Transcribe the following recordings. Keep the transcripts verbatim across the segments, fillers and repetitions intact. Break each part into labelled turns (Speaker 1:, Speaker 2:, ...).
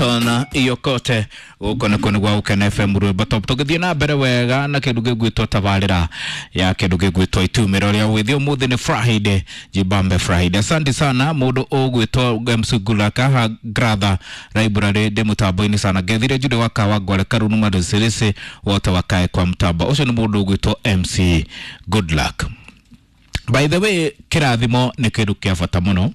Speaker 1: na iyo kote uko na kone gwa ukene F M ru batop tugithie na mbere wega na kindu gigwitwo tabarira ya kindu gigwitwo itumiro ria withio muthi ni Friday Jibambe Friday. Asante sana mundu ugwitwo M C Gulaka ha Gratha Library de mutambo-ini sana gethire jude waka wa gore karunu madoserese wote wakae kwa mtambo ucio ni mundu ugwitwo M C Good Luck. By the way, kirathimo ni kindu kia bata muno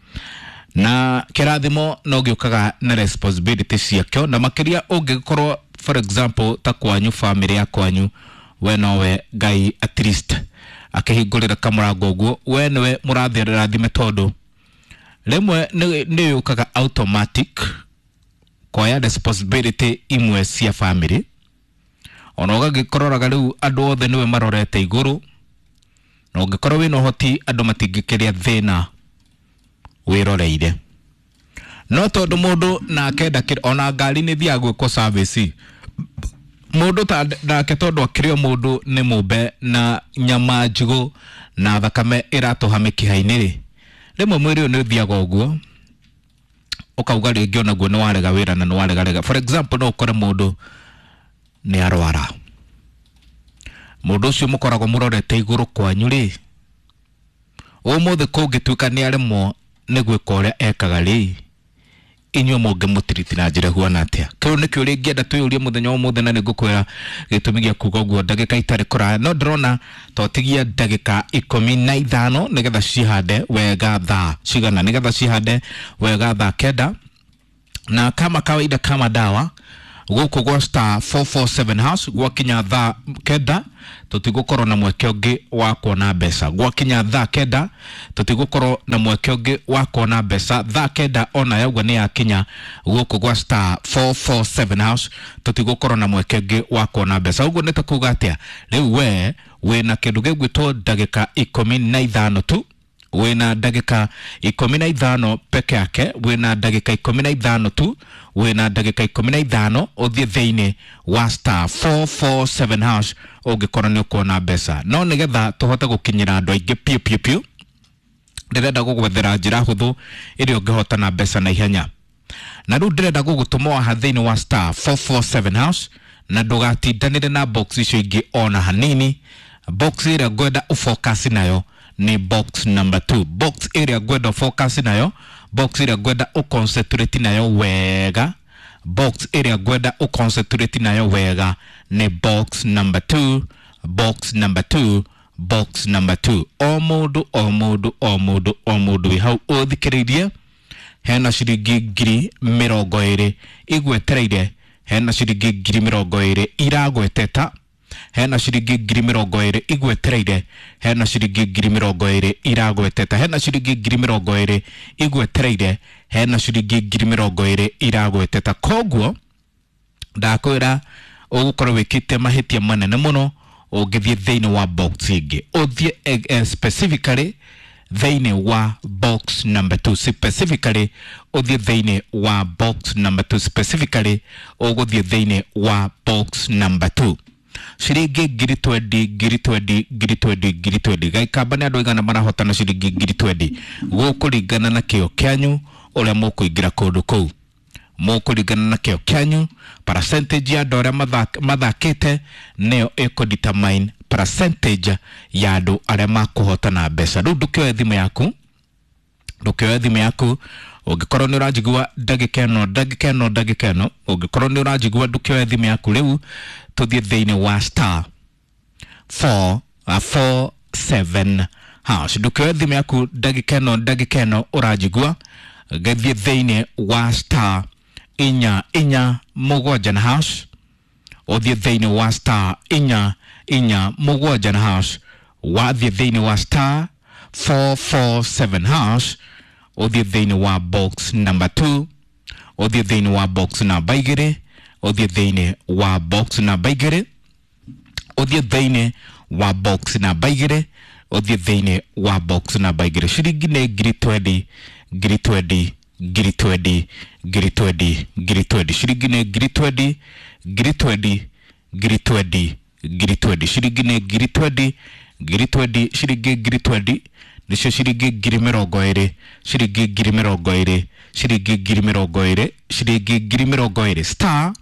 Speaker 1: na kirathimo no giukaga na responsibility ciakyo na makiria ungikorwo for example ta kwanyu family ya kwanyu we nowe Ngai at least akihingurira kamurango guo we niwe murathirira thime tondu rimwe ni yukaga automatic koya responsibility imwe cia family ona ugagikororaga riu andu othe niwe marorete iguru no ngikorwo wina hoti andu matingikiria thina wiroreire no tondu mundu na kenda ona ngari ni thiagwe ko service mundu ta ndake tondu akirio mundu ni mumbe na nyama njigo na thakame iratoha mikihaini ri rimwe mwiri ni thiaga uguo ukauga ringi ona guo ni warega wira na ni warega rega. For example no ukore mundu ni arwara mundu ucio mukoragwo murorete iguru kwanyu ri umuthi kungituika ni arimo ni gwika uria ekaga ri inyo moge mutiriti na njira huana atia kiu nikio ri ngienda tuyurie muthenya umuthi na nigukwira gitumi gia kuga guo ndagika itari kuraya no ndrona totigia ndagika ikumi na ithano nigetha cihande wega thaa cigana nigetha cihande wega thaa kenda na kama kawaida kama dawa guku gwa star four four seven house gwa kinya thaa kenda tutigukorwo na mweke ungi wa kuona mbeca gwa kinya thaa kenda tutigukorwo na mweke ungi wa kuona mbeca thaa kenda ona yauga ni yakinya guku gwa star four four seven house tutigukorwo na mweke ungi wa kuona mbeca uguo ni takuga atia riu we wina kindu gigwitwo ndagika ikumi na ithano tu wina ndagika ikumi na ithano peke yake wina ndagika ikumi na ithano tu wina ndagika ikumi na ithano uthie theine wa star four four seven hash ungikorwo ni ukuona mbeca no nigetha tuhote gukinyira andu aingi piu piu piu ndirenda gugwethera njira huthu iri ungihota na mbeca na ihenya na riu ndirenda gugutuma wa theine wa star four four seven hash na ndugatindanire na box icio ingi ona hanini. Box ira ngwenda ufocus nayo ni box number two. Box area gwenda focus nayo, box area gwenda uconcentrate nayo wega, box area gwenda uconcentrate nayo wega ni box number two. Box number two, box number two. O mundu o mundu o mundu o mundu hau uthikiririe hena ciringi ngiri mirongo iri igwetereire, hena ciringi ngiri mirongo iri iragweteta, hena ciringi ngiri mirongo iri igwetereire, hena ciringi ngiri mirongo iri iragweteta, hena ciringi ngiri mirongo iri igwetereire, hena ciringi ngiri mirongo iri iragweteta. Koguo ndakwira ugukorwo wikite mahitia manene muno ungithie theine wa box ingi uthie uh, specifically theine wa box number two, specifically uthie theine wa box number two, specifically uguthie theine wa box number two. Ciringi ngiri twendi ngiri twendi ngiri twendi ngiri twendi gaikamba ni andu igana marahotana ciringi ngiri twendi gukuringana na kio kyanyu uria mukuingira kundu kuu mukuringana na kio kyanyu. Percentage ya andu aria mathakite neo ikudetermine percentage ya andu aria makuhotana mbeca. Riu ndukioe thimu yaku ndukioe thimu yaku ungikorwo ni urajigua ndagika ino ndagika ino ndagika ino ungikorwo ni urajigua ndukioe thimu yaku riu tuthie theine wa star four four seven hash ndukioe thimu yaku ndagika ino ndagika ino urajigua gathie theine wa star inya inya mugwanja na hash uthie theine wa star inya inya mugwanja na hash wathie theine wa star four four seven hash uthie theine wa box number two uthie theine wa box number igiri uthie theine wa box number igiri uthie theine wa box number igiri uthie theine wa box number igiri. Ciringi ni ngiri twendi ngiri twendi ngiri twendi ngiri twendi ngiri twendi. Ciringi ni ngiri twendi ngiri twendi ngiri twendi ngiri twendi. Ciringi ni ngiri twendi ngiri twendi. Ciringi ngiri twendi nicio ciringi ngiri mirongo iri ciringi ngiri mirongo iri ciringi ngiri mirongo iri ciringi ngiri mirongo iri star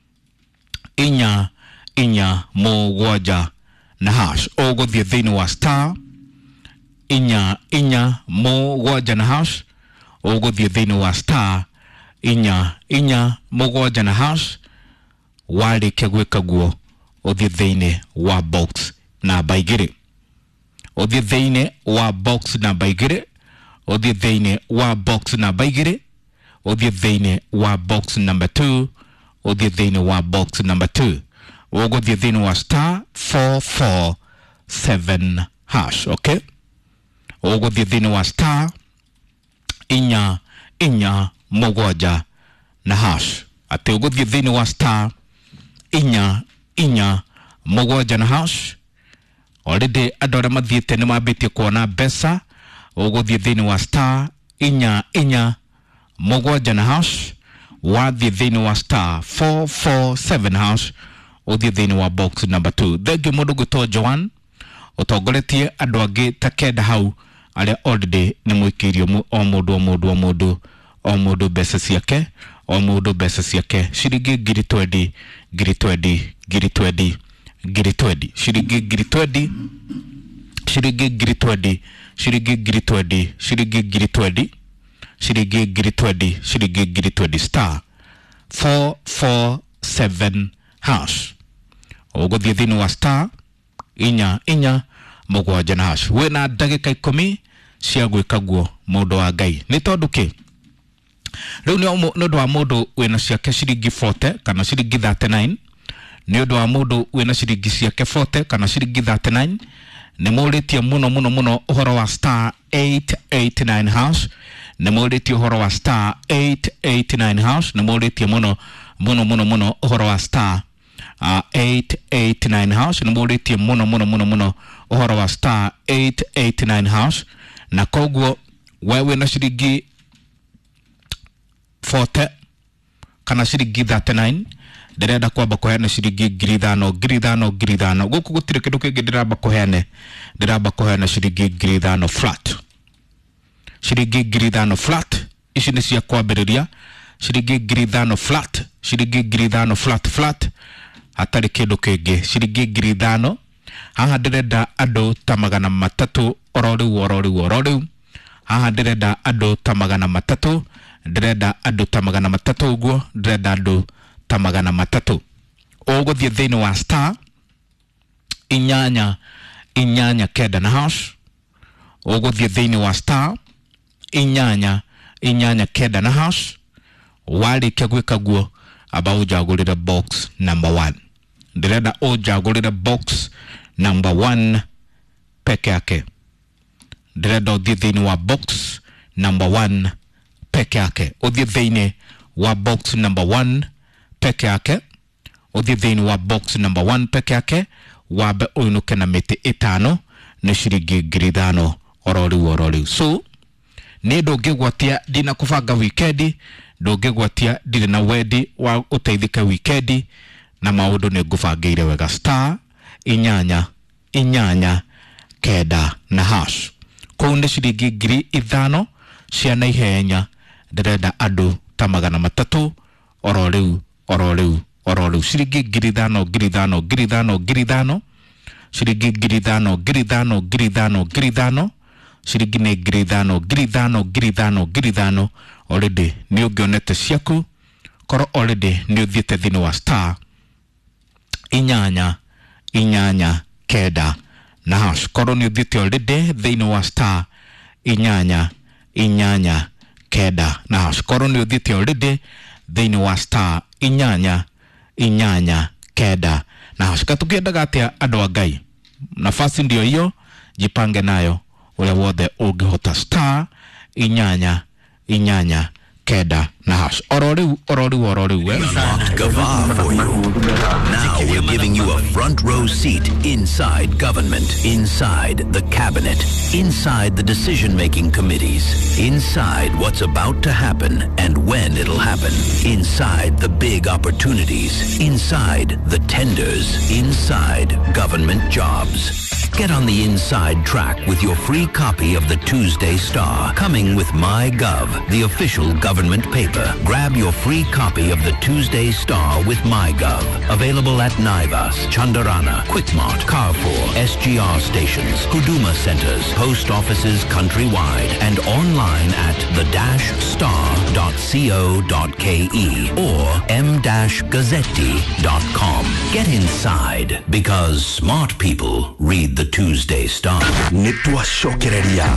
Speaker 1: inya inya mugwanja na hash uguthie thiini wa star inya inya mugwanja na hash uguthie thiini wa star inya inya mugwanja na hash warĩkia gwĩka guo uthie thiini wa box namba igĩrĩ uthie thiini wa box namba igĩrĩ uthie thiini wa box namba igĩrĩ uthie thiini wa box number two uthie thiini wa box number two uguthie thiini wa star four four seven hash okay uguthie thiini wa star inya inya mugwanja na hash ati uguthie thiini wa star inya inya mugwanja na hash already andũ arĩa mathiĩte nĩ mambĩtie kuona mbeca uguthie thiini wa star inya inya mugwanja na hash wathie thiini wa star four four seven hash uthie thiini wa box number two thengio mũndũ gwĩtwo Joan utongoretie andũ angĩ ta kenda hau arĩa already nĩ mũikĩirio o mũndũ o mũndũ o mũndũ o mũndũ mbeca ciake o mũndũ mbeca ciake ciringi ngiri twendi ngiri twendi ngiri twendi ngiri twendi ciringi ngiri twendi ciringi ngiri twendi ciringi ngiri twendi ciringi ngiri twendi ciringi ngiri twendi ciringi ngiri twendi star four four seven hash uguthie thiini wa star inya inya mugwanja na hash wena ndagika ikumi cia gwika guo mundu wa Ngai ni tondu ki riu ni ndu wa mundu wena ciake ciringi forty kana ciringi thirty-nine ni ndu wa mundu wena ciringi ciake forty kana ciringi thirty-nine ni muritie muno muno muno uhoro wa star eight eight nine hash ni muritie uhoro wa star eight eight nine hash ni muritie muno muno muno muno uhoro wa star uh, eight eight nine hash ni muritie muno muno muno muno uhoro wa star eight eight nine hash na koguo wewe na ciringi forty kana ciringi thirty-nine ndirenda kwamba kuheana ciringi ngiri ithano ngiri ithano ngiri ithano guku gutire kindu kingi ndiramba kuheane ndiramba kuheana ciringi ngiri ithano flat ciringi ngiri ithano flat ici ni cia kwambiriria ciringi ngiri ithano flat ciringi ngiri ithano flat flat hatari kindu kingi ciringi ngiri ithano haha ndirenda andu ta magana matatu ororiu ororiu ororiu haha ndirenda andu ta magana matatu ndirenda andu ta magana matatu uguo ndirenda andu ta magana matatu uguthie thiini wa star inyanya inyanya kenda na hash uguthie thiini wa star inyanya inyanya kenda na hash warĩkia gwĩka guo aba ujagũrĩre box number one ndirenda ujagũrĩre box number one peke yake ndirenda uthie thiini wa box number one peke yake uthie thiini wa box number one peke yake uthie thiini wa box number one peke yake wabe uinuke na miti itano ni ciringi ngiri ithano ororiu ororiu so ni ndũngĩgwatia ndina kubanga weekendi ndũngĩgwatia ndirĩ na wendi wa uteithike weekendi na maundu ni ngubangĩire wega star inyanya inyanya kenda na hash kũu nĩ ciringi ngiri ithano cia naihenya ndirenda andu ta magana matatu ororiu ororiu ororiu ciringi ngiri ithano ngiri ithano ngiri ithano ngiri ithano ciringi ngiri ithano ngiri ithano ngiri ithano ngiri ithano ciringi nĩ ngiri ithano ngiri ithano ngiri ithano ngiri ithano already ni ũngĩonete ciaku korwo already ni ũthiĩte thiini wa star inyanya inyanya kenda na hash korwo ni ũthiĩte already thiini wa star inyanya inyanya kenda na hash korwo ni ũthiĩte already thiini wa star inyanya inyanya kenda na hash katukiendaga atia andu a Ngai nafasi ndio hiyo jipange nayo uria wothe ungihota star inyanya inyanya kenda na hash ororiu ororiu ororiu eh?
Speaker 2: Gava for you. Now we're giving you a front row seat inside government, inside the cabinet, inside the decision-making committees, inside what's about to happen and when it'll happen, inside the big opportunities, inside the tenders, inside government jobs. Get on the inside track with your free copy of the Tuesday Star, coming with MyGov, the official government paper. Grab your free copy of the Tuesday Star with MyGov. Available at Naivas, Chandarana, Quickmart, Carrefour, S G R stations, Huduma centers, post offices countrywide, and online at the dash star dot co dot ke or m dash gazzetti dot com. Get inside, because smart people read the Tuesday Star.
Speaker 3: Nitwa Shokereria.